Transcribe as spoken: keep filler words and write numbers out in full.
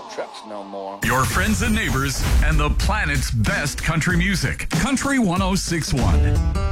trucks no more. Your friends and neighbors and the planet's best country music. Country one oh six point one.